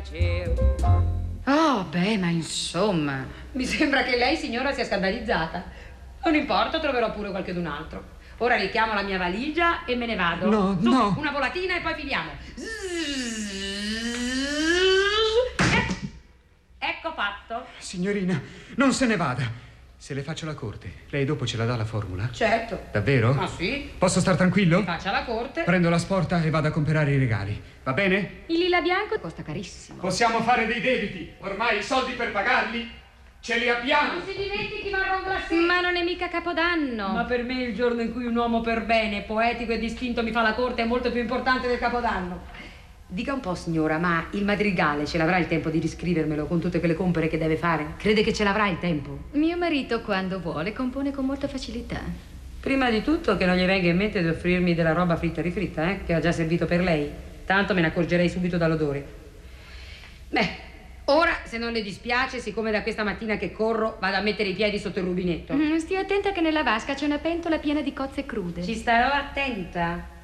piacere. Oh, beh, ma insomma. Mi sembra che lei, signora, sia scandalizzata. Non importa, troverò pure qualchedun altro. Ora richiamo la mia valigia e me ne vado. No, Su, no. una volatina e poi finiamo. Ecco fatto. Signorina, non se ne vada. Se le faccio la corte, lei dopo ce la dà la formula? Certo. Davvero? Ma sì. Posso star tranquillo? Mi faccia la corte. Prendo la sporta e vado a comprare i regali. Va bene? Il lilla bianco costa carissimo. Possiamo fare dei debiti. Ormai i soldi per pagarli ce li abbiamo. Non si dimentichi Marron Glacé. Ma non è mica Capodanno. Ma per me il giorno in cui un uomo per bene, poetico e distinto mi fa la corte è molto più importante del Capodanno. Dica un po', signora, ma il madrigale ce l'avrà il tempo di riscrivermelo con tutte quelle compere che deve fare? Crede che ce l'avrà il tempo? Mio marito, quando vuole, compone con molta facilità. Prima di tutto che non gli venga in mente di offrirmi della roba fritta e rifritta, che ha già servito per lei. Tanto me ne accorgerei subito dall'odore. Beh, ora, se non le dispiace, siccome da questa mattina che corro, vado a mettere i piedi sotto il rubinetto. Stia attenta che nella vasca c'è una pentola piena di cozze crude. Ci starò attenta.